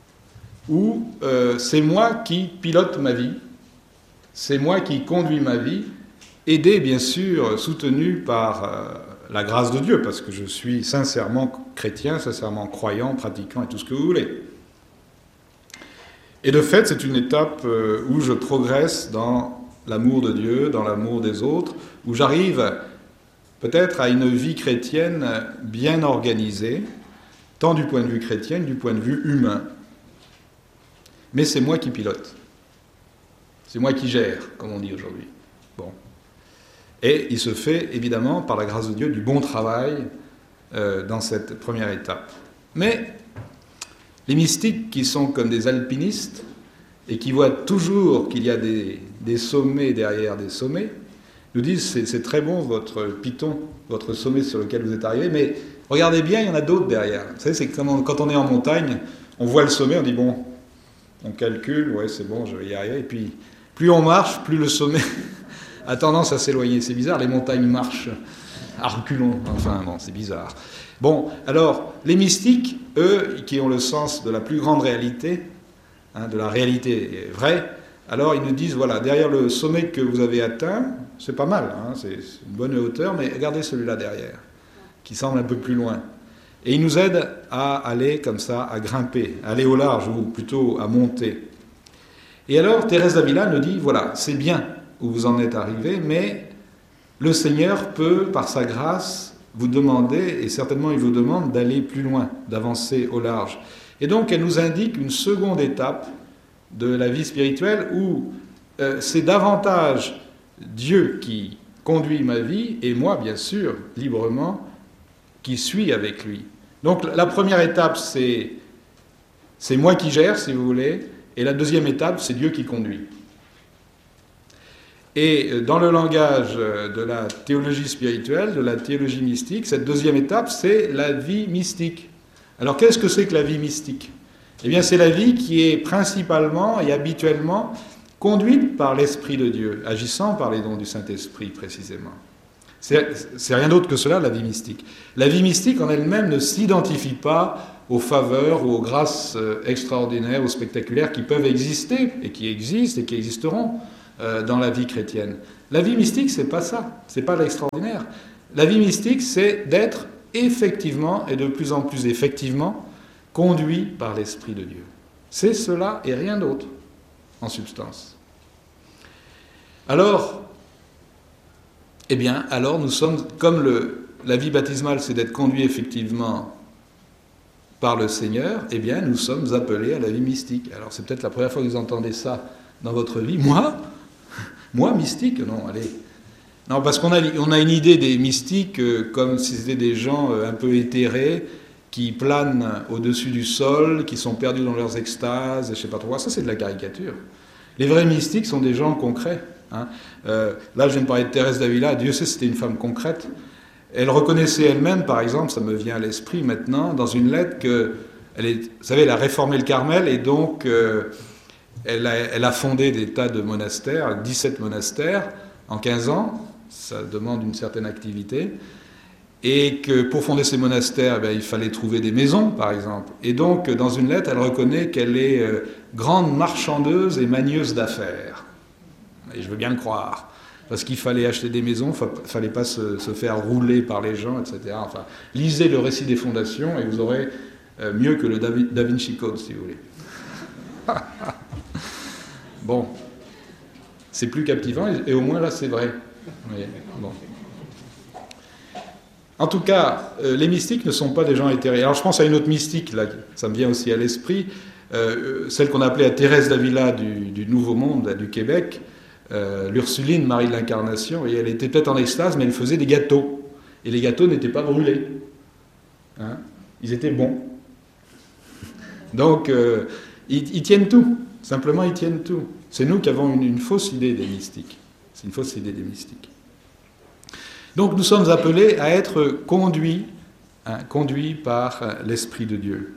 où c'est moi qui pilote ma vie, c'est moi qui conduis ma vie, aidé bien sûr, soutenu par la grâce de Dieu, parce que je suis sincèrement chrétien, sincèrement croyant, pratiquant et tout ce que vous voulez. Et de fait, c'est une étape où je progresse dans l'amour de Dieu, dans l'amour des autres, où j'arrive peut-être à une vie chrétienne bien organisée, tant du point de vue chrétien que du point de vue humain. Mais c'est moi qui pilote. C'est moi qui gère, comme on dit aujourd'hui. Bon. Et il se fait, évidemment, par la grâce de Dieu, du bon travail dans cette première étape. Mais les mystiques qui sont comme des alpinistes et qui voient toujours qu'il y a des sommets derrière des sommets, nous disent c'est très bon votre piton, votre sommet sur lequel vous êtes arrivé, mais regardez bien, il y en a d'autres derrière. Vous savez, c'est comme quand on est en montagne, on voit le sommet, on dit bon, on calcule, ouais c'est bon, je vais y arriver, et puis plus on marche, plus le sommet a tendance à s'éloigner. C'est bizarre, les montagnes marchent à reculons, enfin bon, c'est bizarre. Bon, alors, les mystiques, eux, qui ont le sens de la plus grande réalité, de la réalité vraie, alors ils nous disent, voilà, derrière le sommet que vous avez atteint, c'est pas mal, c'est une bonne hauteur, mais regardez celui-là derrière, qui semble un peu plus loin. Et ils nous aident à aller comme ça, à grimper, à aller au large, ou plutôt à monter. Et alors, Thérèse d'Avila nous dit, voilà, c'est bien où vous en êtes arrivé, mais le Seigneur peut, par sa grâce, vous demander, et certainement il vous demande, d'aller plus loin, d'avancer au large. Et donc, elle nous indique une seconde étape de la vie spirituelle où c'est davantage Dieu qui conduit ma vie, et moi, bien sûr, librement, qui suis avec lui. Donc, la première étape, c'est moi qui gère, si vous voulez, et la deuxième étape, c'est Dieu qui conduit. Et dans le langage de la théologie spirituelle, de la théologie mystique, cette deuxième étape, c'est la vie mystique. Alors, qu'est-ce que c'est que la vie mystique ? Eh bien, c'est la vie qui est principalement et habituellement conduite par l'Esprit de Dieu, agissant par les dons du Saint-Esprit, précisément. C'est rien d'autre que cela, la vie mystique. La vie mystique en elle-même ne s'identifie pas aux faveurs ou aux grâces extraordinaires ou spectaculaires qui peuvent exister, et qui existent et qui existeront dans la vie chrétienne. La vie mystique, c'est pas ça, c'est pas l'extraordinaire. La vie mystique, c'est d'être effectivement, et de plus en plus effectivement, conduit par l'Esprit de Dieu. C'est cela et rien d'autre, en substance. Alors, eh bien, alors nous sommes, comme la vie baptismale, c'est d'être conduit effectivement par le Seigneur, eh bien, nous sommes appelés à la vie mystique. Alors, c'est peut-être la première fois que vous entendez ça dans votre vie. Moi, mystique ? Non, allez. Non, parce qu'on a une idée des mystiques comme si c'était des gens un peu éthérés qui planent au-dessus du sol, qui sont perdus dans leurs extases, et je ne sais pas trop quoi. Ça, c'est de la caricature. Les vrais mystiques sont des gens concrets. Hein. Là, je viens de parler de Thérèse d'Avila. Dieu sait, c'était une femme concrète. Elle reconnaissait elle-même, par exemple, ça me vient à l'esprit maintenant, dans une lettre que, vous savez, elle a réformé le Carmel, et donc elle a fondé des tas de monastères, 17 monastères en 15 ans. Ça demande une certaine activité. Et que pour fonder ces monastères, il fallait trouver des maisons, par exemple. Et donc, dans une lettre, elle reconnaît qu'elle est grande marchandeuse et manieuse d'affaires. Et je veux bien le croire. Parce qu'il fallait acheter des maisons, il ne fallait pas se faire rouler par les gens, etc. Enfin, lisez le récit des fondations et vous aurez mieux que le Da Vinci Code, si vous voulez. Bon. C'est plus captivant, et au moins là, c'est vrai. Vous voyez, bon. En tout cas, les mystiques ne sont pas des gens éthérés. Alors je pense à une autre mystique, là, ça me vient aussi à l'esprit, celle qu'on appelait à Thérèse d'Avila du Nouveau Monde, du Québec, l'Ursuline, Marie de l'Incarnation, et elle était peut-être en extase, mais elle faisait des gâteaux. Et les gâteaux n'étaient pas brûlés. Hein, ils étaient bons. Donc, ils tiennent tout. Simplement, ils tiennent tout. C'est nous qui avons une fausse idée des mystiques. C'est une fausse idée des mystiques. Donc nous sommes appelés à être conduits par l'Esprit de Dieu.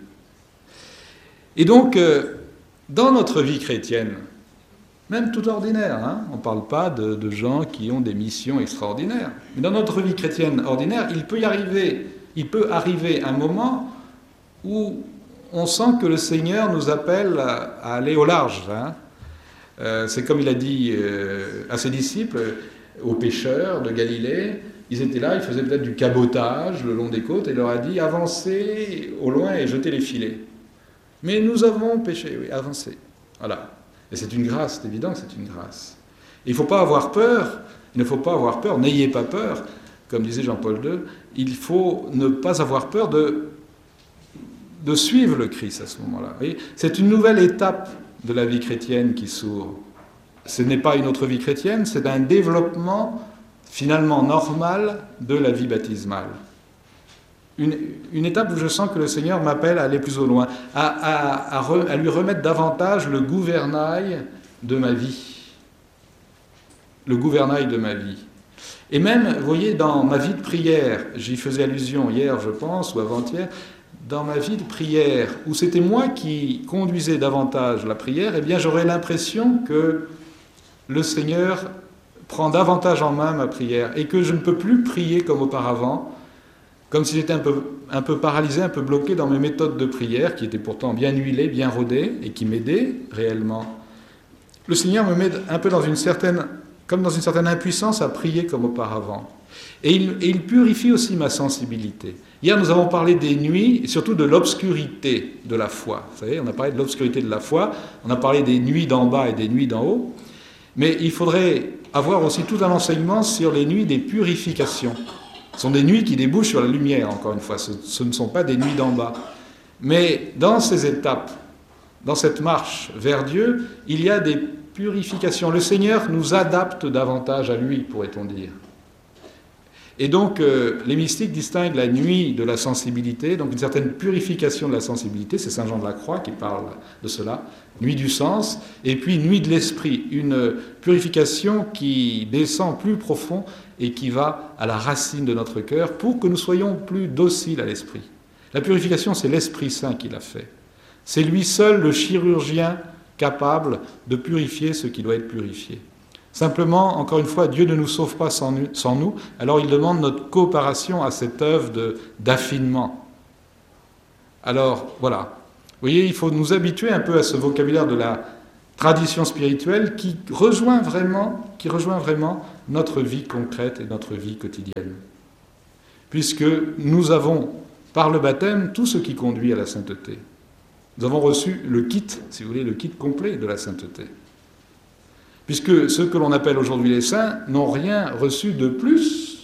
Et donc, dans notre vie chrétienne, même tout ordinaire, hein, on ne parle pas de gens qui ont des missions extraordinaires, mais dans notre vie chrétienne ordinaire, il peut arriver un moment où on sent que le Seigneur nous appelle à aller au large. Hein. C'est comme il a dit à ses disciples, aux pêcheurs de Galilée. Ils étaient là, ils faisaient peut-être du cabotage le long des côtes, et il leur a dit « Avancez au loin et jetez les filets. » Mais nous avons péché, oui, avancez. Voilà. Et c'est une grâce, c'est évident que c'est une grâce. Et il ne faut pas avoir peur, n'ayez pas peur, comme disait Jean-Paul II, il faut ne pas avoir peur de suivre le Christ à ce moment-là. Vous voyez, c'est une nouvelle étape de la vie chrétienne qui s'ouvre. Ce n'est pas une autre vie chrétienne, c'est un développement finalement normal de la vie baptismale. Une étape où je sens que le Seigneur m'appelle à aller plus au loin, à lui remettre davantage le gouvernail de ma vie. Le gouvernail de ma vie. Et même, vous voyez, dans ma vie de prière, j'y faisais allusion hier, je pense, ou avant-hier, dans ma vie de prière, où c'était moi qui conduisais davantage la prière, eh bien j'aurais l'impression que le Seigneur prend davantage en main ma prière et que je ne peux plus prier comme auparavant, comme si j'étais un peu paralysé, un peu bloqué dans mes méthodes de prière, qui étaient pourtant bien huilées, bien rodées, et qui m'aidaient réellement. Le Seigneur me met un peu dans une certaine impuissance à prier comme auparavant. Et il purifie aussi ma sensibilité. Hier, nous avons parlé des nuits, et surtout de l'obscurité de la foi. Vous savez, on a parlé de l'obscurité de la foi, on a parlé des nuits d'en bas et des nuits d'en haut, mais il faudrait avoir aussi tout un enseignement sur les nuits des purifications. Ce sont des nuits qui débouchent sur la lumière, encore une fois, ce ne sont pas des nuits d'en bas. Mais dans ces étapes, dans cette marche vers Dieu, il y a des purifications. Le Seigneur nous adapte davantage à lui, pourrait-on dire. Et donc, les mystiques distinguent la nuit de la sensibilité, donc une certaine purification de la sensibilité, c'est Saint Jean de la Croix qui parle de cela, nuit du sens, et puis nuit de l'esprit, une purification qui descend plus profond et qui va à la racine de notre cœur pour que nous soyons plus dociles à l'esprit. La purification, c'est l'Esprit Saint qui l'a fait. C'est lui seul le chirurgien capable de purifier ce qui doit être purifié. Simplement, encore une fois, Dieu ne nous sauve pas sans nous, alors il demande notre coopération à cette œuvre d'affinement. Alors, voilà. Vous voyez, il faut nous habituer un peu à ce vocabulaire de la tradition spirituelle qui rejoint vraiment notre vie concrète et notre vie quotidienne. Puisque nous avons, par le baptême, tout ce qui conduit à la sainteté. Nous avons reçu le kit, si vous voulez, le kit complet de la sainteté. Puisque ceux que l'on appelle aujourd'hui les saints n'ont rien reçu de plus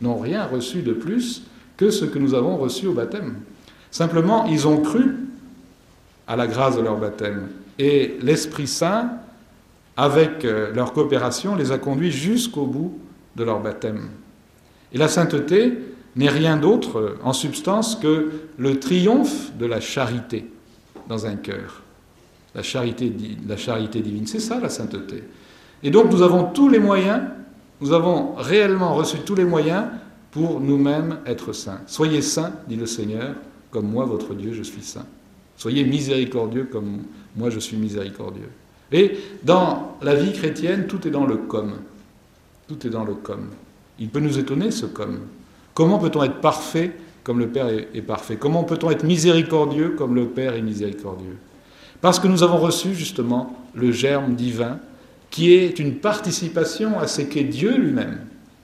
que ce que nous avons reçu au baptême. Simplement, ils ont cru à la grâce de leur baptême. Et l'Esprit Saint, avec leur coopération, les a conduits jusqu'au bout de leur baptême. Et la sainteté n'est rien d'autre, en substance, que le triomphe de la charité dans un cœur. La charité divine, c'est ça la sainteté. Et donc nous avons tous les moyens, nous avons réellement reçu tous les moyens pour nous-mêmes être saints. Soyez saints, dit le Seigneur, comme moi, votre Dieu, je suis saint. Soyez miséricordieux comme moi, je suis miséricordieux. Et dans la vie chrétienne, tout est dans le comme. Tout est dans le comme. Il peut nous étonner, ce comme. Comment peut-on être parfait comme le Père est parfait? Comment peut-on être miséricordieux comme le Père est miséricordieux? Parce que nous avons reçu, justement, le germe divin, qui est une participation à ce qu'est Dieu lui-même.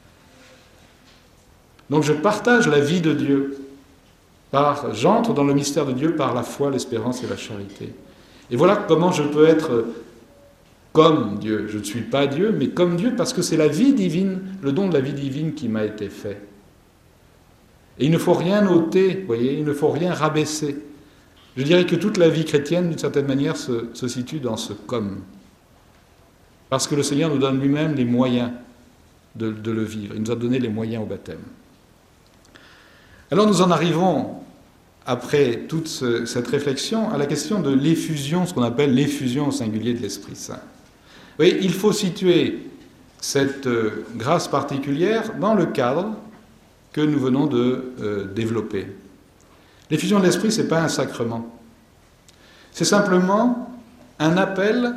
Donc je partage la vie de Dieu. J'entre dans le mystère de Dieu par la foi, l'espérance et la charité. Et voilà comment je peux être comme Dieu. Je ne suis pas Dieu, mais comme Dieu, parce que c'est la vie divine, le don de la vie divine qui m'a été fait. Et il ne faut rien ôter, vous voyez, il ne faut rien rabaisser. Je dirais que toute la vie chrétienne, d'une certaine manière, se situe dans ce « comme ». Parce que le Seigneur nous donne lui-même les moyens de le vivre. Il nous a donné les moyens au baptême. Alors nous en arrivons, après toute cette réflexion, à la question de l'effusion, ce qu'on appelle l'effusion au singulier de l'Esprit Saint. Vous voyez, il faut situer cette grâce particulière dans le cadre que nous venons de développer. L'effusion de l'Esprit, ce n'est pas un sacrement. C'est simplement un appel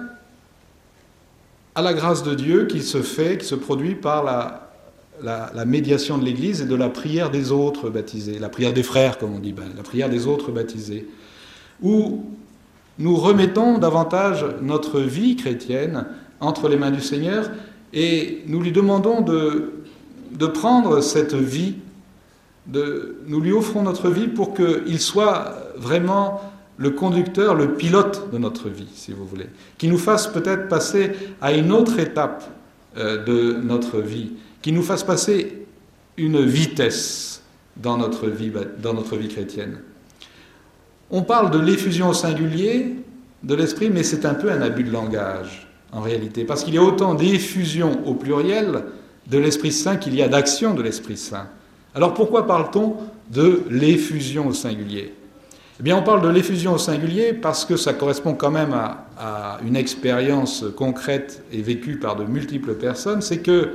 à la grâce de Dieu qui se produit par la médiation de l'Église et de la prière des autres baptisés, la prière des frères, comme on dit, la prière des autres baptisés, où nous remettons davantage notre vie chrétienne entre les mains du Seigneur et nous lui demandons de prendre cette vie, nous lui offrons notre vie pour qu'il soit vraiment le conducteur, le pilote de notre vie, si vous voulez, qui nous fasse peut-être passer à une autre étape de notre vie, qui nous fasse passer une vitesse dans notre vie chrétienne. On parle de l'effusion au singulier de l'Esprit, mais c'est un peu un abus de langage, en réalité, parce qu'il y a autant d'effusion au pluriel de l'Esprit Saint qu'il y a d'action de l'Esprit Saint. Alors pourquoi parle-t-on de l'effusion au singulier ? Eh bien, on parle de l'effusion au singulier parce que ça correspond quand même à une expérience concrète et vécue par de multiples personnes. C'est que,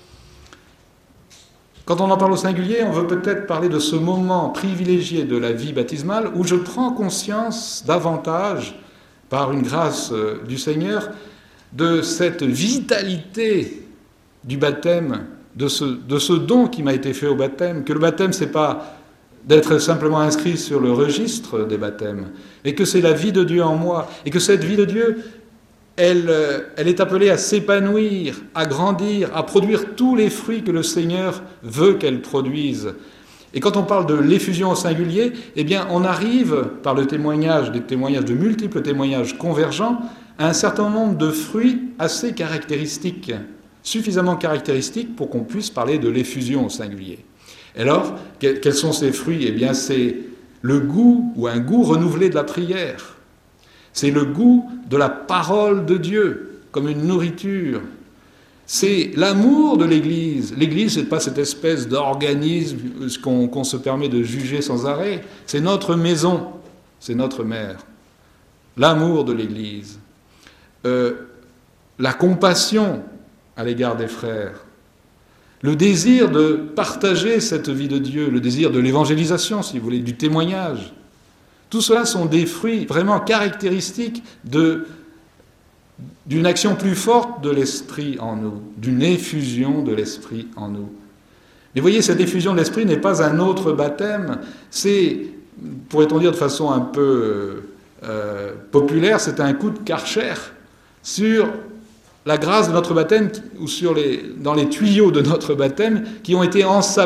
quand on en parle au singulier, on veut peut-être parler de ce moment privilégié de la vie baptismale où je prends conscience davantage, par une grâce du Seigneur, de cette vitalité du baptême, de ce don qui m'a été fait au baptême, que le baptême, c'est pas d'être simplement inscrit sur le registre des baptêmes, et que c'est la vie de Dieu en moi, et que cette vie de Dieu, elle est appelée à s'épanouir, à grandir, à produire tous les fruits que le Seigneur veut qu'elle produise. Et quand on parle de l'effusion au singulier, eh bien, on arrive, par le témoignage, de multiples témoignages convergents, à un certain nombre de fruits assez caractéristiques, suffisamment caractéristiques pour qu'on puisse parler de l'effusion au singulier. Alors, quels sont ces fruits ? Eh bien, c'est le goût ou un goût renouvelé de la prière. C'est le goût de la parole de Dieu comme une nourriture. C'est l'amour de l'Église. L'Église, ce n'est pas cette espèce d'organisme qu'on se permet de juger sans arrêt. C'est notre maison, c'est notre mère. L'amour de l'Église. La compassion à l'égard des frères. Le désir de partager cette vie de Dieu, le désir de l'évangélisation, si vous voulez, du témoignage. Tout cela sont des fruits vraiment caractéristiques d'une action plus forte de l'Esprit en nous, d'une effusion de l'Esprit en nous. Mais voyez, cette effusion de l'Esprit n'est pas un autre baptême, c'est, pourrait-on dire de façon un peu populaire, c'est un coup de Karcher sur la grâce de notre baptême, ou dans les tuyaux de notre baptême, qui ont été ensablés